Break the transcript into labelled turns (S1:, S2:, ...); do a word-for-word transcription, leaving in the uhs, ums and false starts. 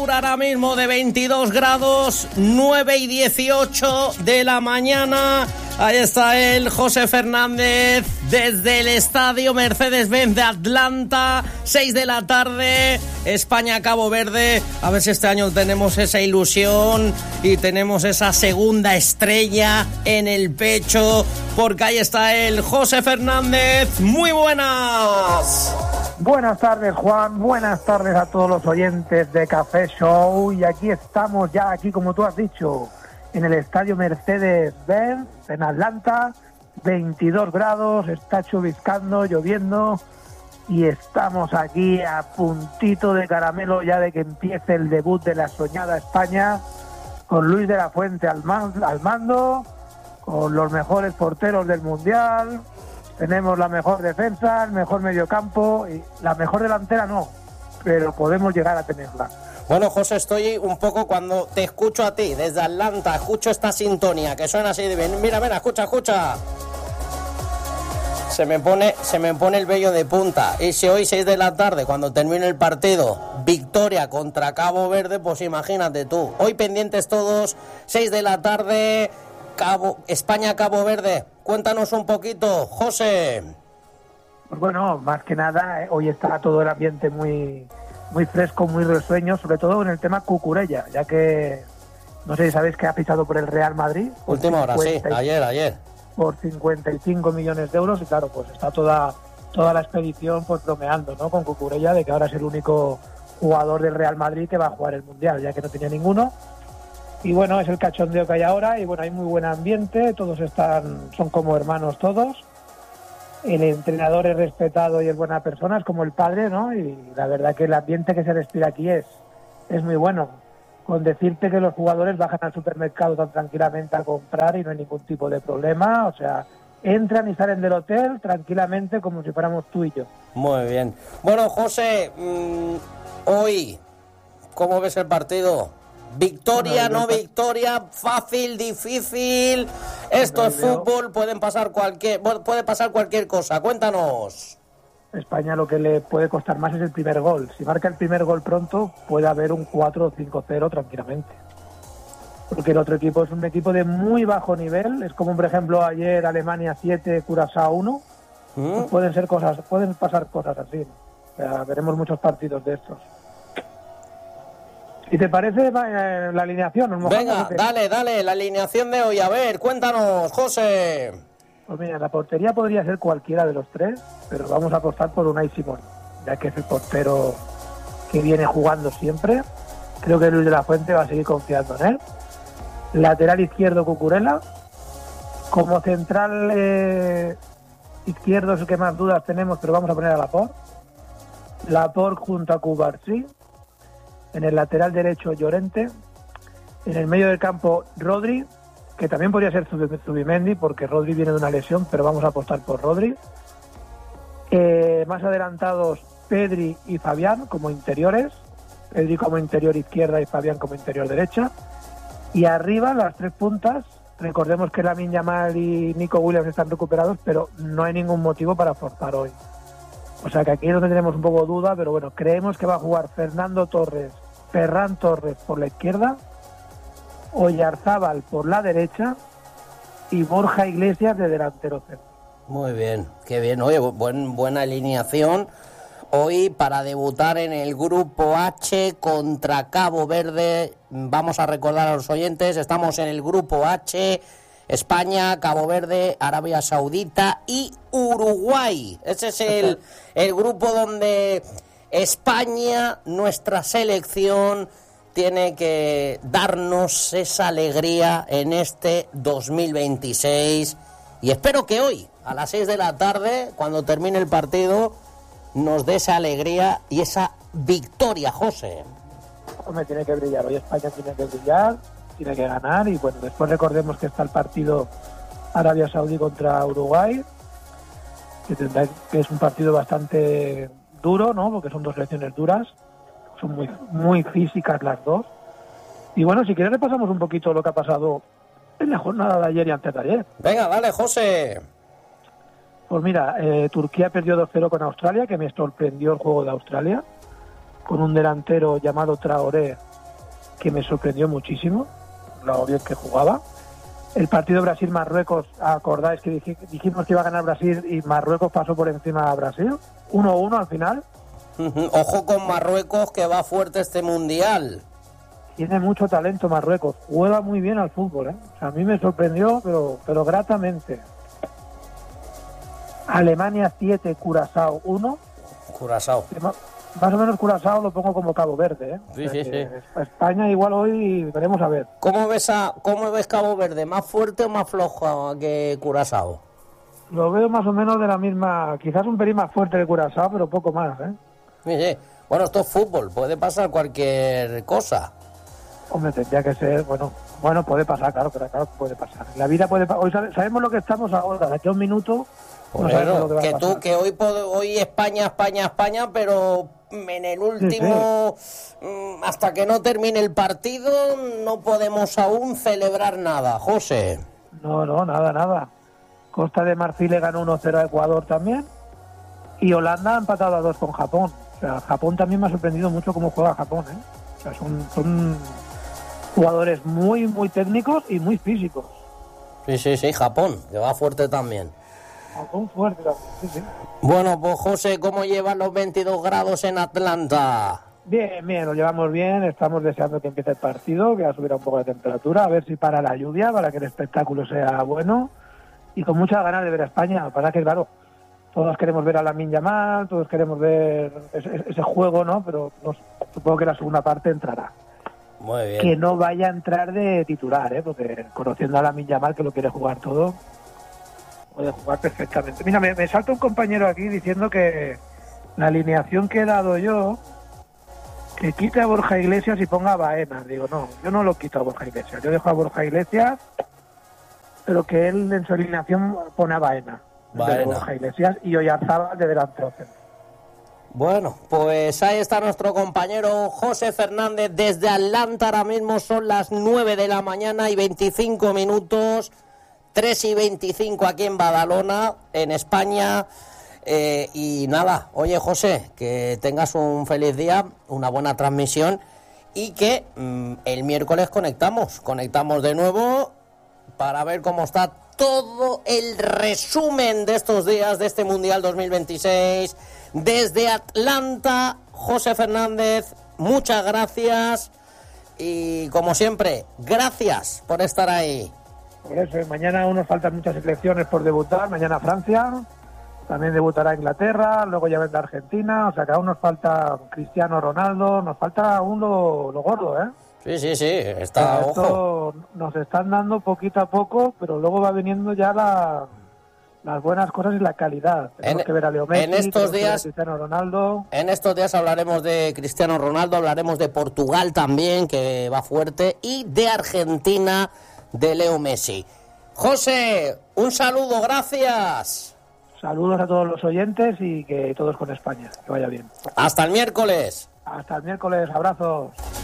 S1: temperatura ahora mismo de veintidós grados, nueve y dieciocho de la mañana. Ahí está él, José Fernández, desde el estadio Mercedes-Benz de Atlanta, seis de la tarde, España-Cabo Verde. A ver si este año tenemos esa ilusión y tenemos esa segunda estrella en el pecho, porque ahí está él, José Fernández. Muy buenas.
S2: Buenas tardes, Juan, buenas tardes a todos los oyentes de Café Show, y aquí estamos ya, aquí como tú has dicho, en el estadio Mercedes-Benz, en Atlanta, veintidós grados, está chuviscando, lloviendo, y estamos aquí a puntito de caramelo ya de que empiece el debut de la soñada España, con Luis de la Fuente al, man- al mando, con los mejores porteros del Mundial. Tenemos la mejor defensa, el mejor mediocampo y la mejor delantera no, pero podemos llegar a tenerla.
S1: Bueno, José, estoy un poco cuando te escucho a ti, desde Atlanta, escucho esta sintonía que suena así de bien. Mira, mira, escucha, escucha. Se me pone, se me pone el vello de punta. Y si hoy, seis de la tarde, cuando termine el partido, victoria contra Cabo Verde, pues imagínate tú. Hoy pendientes todos, seis de la tarde, Cabo, España-Cabo Verde. Cuéntanos un poquito, José.
S2: Pues bueno, más que nada, eh, hoy está todo el ambiente muy, muy fresco, muy risueño, sobre todo en el tema Cucurella, ya que no sé si sabéis que ha fichado por el Real Madrid.
S1: Última hora, sí, ayer, ayer.
S2: Por cincuenta y cinco millones de euros, y claro, pues está toda, toda la expedición pues bromeando, ¿no?, con Cucurella, de que ahora es el único jugador del Real Madrid que va a jugar el Mundial, ya que no tenía ninguno. Y bueno, es el cachondeo que hay ahora, y bueno, hay muy buen ambiente, todos están, son como hermanos todos. El entrenador es respetado y es buena persona, es como el padre, ¿no? Y la verdad que el ambiente que se respira aquí es, es muy bueno. Con decirte que los jugadores bajan al supermercado tan tranquilamente a comprar y no hay ningún tipo de problema, o sea, entran y salen del hotel tranquilamente como si fuéramos tú y yo.
S1: Muy bien. Bueno, José, mmm, hoy, ¿cómo ves el partido? Victoria, no victoria, fácil, difícil. Esto es fútbol, pueden pasar cualquier, puede pasar cualquier cosa. Cuéntanos.
S2: España lo que le puede costar más es el primer gol. Si marca el primer gol pronto, puede haber un cuatro o cinco cero tranquilamente. Porque el otro equipo es un equipo de muy bajo nivel. Es como, por ejemplo, ayer Alemania siete, Curazao uno. ¿Mm? Pues pueden ser cosas, pueden pasar cosas así. O sea, veremos muchos partidos de estos. ¿Y te parece eh, la alineación?
S1: Venga, dale, dale, la alineación de hoy. A ver, cuéntanos, José.
S2: Pues mira, la portería podría ser cualquiera de los tres, pero vamos a apostar por Unai Simón, ya que es el portero que viene jugando siempre. Creo que Luis de la Fuente va a seguir confiando en él. Lateral izquierdo, Cucurella. Como central eh, izquierdo es el que más dudas tenemos, pero vamos a poner a Laporte. Laporte junto a Cubarsí. En el lateral derecho, Llorente. En el medio del campo, Rodri, que también podría ser Zubimendi, porque Rodri viene de una lesión, pero vamos a apostar por Rodri. Eh, más adelantados, Pedri y Fabián como interiores. Pedri como interior izquierda y Fabián como interior derecha. Y arriba, las tres puntas. Recordemos que Lamine Yamal y Nico Williams están recuperados, pero no hay ningún motivo para forzar hoy. O sea que aquí es donde tenemos un poco de duda, pero bueno, creemos que va a jugar Fernando Torres, Ferran Torres por la izquierda, Oyarzábal por la derecha y Borja Iglesias de delantero centro.
S1: Muy bien, qué bien. Oye, buen, buena alineación hoy para debutar en el Grupo H contra Cabo Verde. Vamos a recordar a los oyentes, estamos en el Grupo H, España, Cabo Verde, Arabia Saudita y Uruguay. Ese es el, el grupo donde España, nuestra selección, tiene que darnos esa alegría en este dos mil veintiséis. Y espero que hoy, a las seis de la tarde, cuando termine el partido, nos dé esa alegría y esa victoria, José.
S2: Hombre, tiene que brillar. Hoy España tiene que brillar, tiene que ganar. Y bueno, después recordemos que está el partido Arabia Saudí contra Uruguay, que, tendrá, que es un partido bastante duro, ¿no? Porque son dos selecciones duras. Son muy, muy físicas las dos. Y bueno, si quieres repasamos un poquito lo que ha pasado en la jornada de ayer y antes de ayer.
S1: Venga, dale, José.
S2: Pues mira, eh, Turquía perdió dos cero con Australia, que me sorprendió el juego de Australia, con un delantero llamado Traoré que me sorprendió muchísimo, lo bien que jugaba. El partido Brasil-Marruecos, acordáis que dij, dijimos que iba a ganar Brasil y Marruecos pasó por encima a Brasil, uno uno al final.
S1: Ojo con Marruecos, que va fuerte este mundial.
S2: Tiene mucho talento Marruecos, juega muy bien al fútbol, ¿eh? O sea, a mí me sorprendió, pero, pero gratamente. Alemania siete, Curazao uno.
S1: Curazao.
S2: Más o menos Curazao lo pongo como Cabo Verde, ¿eh?
S1: Sí, sí, sí.
S2: España igual hoy veremos a ver.
S1: ¿Cómo ves a, cómo ves Cabo Verde? ¿Más fuerte o más flojo que Curazao?
S2: Lo veo más o menos de la misma, quizás un pelín más fuerte que Curazao, pero poco más, ¿eh?
S1: Sí, sí. Bueno, esto es fútbol, puede pasar cualquier cosa.
S2: Hombre, tendría que ser, bueno, bueno, puede pasar, claro, pero claro, puede pasar. La vida puede pasar. Hoy sabe, sabemos lo que estamos ahora, de aquí a un minuto no sabemos lo que va a
S1: que
S2: pasar.
S1: tú, que hoy, hoy España, España, España, pero en el último, sí, sí. hasta que no termine el partido, no podemos aún celebrar nada, José.
S2: No, no, nada, nada. Costa de Marfil le ganó uno cero a Ecuador también, y Holanda ha empatado a dos con Japón. O sea, Japón también me ha sorprendido mucho cómo juega Japón, ¿eh? O sea, son... son jugadores muy, muy técnicos y muy físicos.
S1: Sí, sí, sí, Japón, que va fuerte también.
S2: Japón fuerte también, sí, sí.
S1: Bueno, pues José, ¿cómo llevan los veintidós grados en Atlanta?
S2: Bien, bien, lo llevamos bien, estamos deseando que empiece el partido, que va a subir un poco la temperatura, a ver si para la lluvia, para que el espectáculo sea bueno, y con muchas ganas de ver a España, para que, claro, todos queremos ver a Lamine Yamal, todos queremos ver ese, ese juego, ¿no? Pero no, supongo que la segunda parte entrará.
S1: Muy bien.
S2: Que no vaya a entrar de titular, ¿eh? Porque conociendo a Lamine Yamal, que lo quiere jugar todo, puede jugar perfectamente. Mira, me, me salta un compañero aquí diciendo que la alineación que he dado yo, que quite a Borja Iglesias y ponga a Baena. Digo, no, yo no lo quito a Borja Iglesias. Yo dejo a Borja Iglesias, pero que él en su alineación pone a Baena. Baena. Borja Iglesias y Oyarzábal de delantero centro.
S1: Bueno, pues ahí está nuestro compañero José Fernández desde Atlanta. Ahora mismo son las nueve de la mañana y veinticinco minutos, tres y veinticinco aquí en Badalona, en España. Eh, y nada, oye José, que tengas un feliz día, una buena transmisión y que mmm, el miércoles conectamos, conectamos de nuevo para ver cómo está todo el resumen de estos días, de este Mundial dos mil veintiséis. Desde Atlanta, José Fernández, muchas gracias y como siempre, gracias por estar ahí.
S2: Por eso, mañana aún nos faltan muchas selecciones por debutar, mañana Francia, también debutará Inglaterra, luego ya vendrá Argentina, o sea que aún nos falta Cristiano Ronaldo, nos falta aún lo, lo gordo, ¿eh?
S1: Sí, sí, sí, está,
S2: esto
S1: ojo.
S2: Nos están dando poquito a poco, pero luego va viniendo ya la... las buenas cosas y la calidad. Tenemos en, que ver a Leo Messi,
S1: en estos días,
S2: a Cristiano Ronaldo.
S1: En estos días hablaremos de Cristiano Ronaldo, hablaremos de Portugal también, que va fuerte, y de Argentina, de Leo Messi. José, un saludo, gracias.
S2: Saludos a todos los oyentes y que todos con España. Que vaya bien.
S1: Hasta el miércoles.
S2: Hasta el miércoles, abrazos.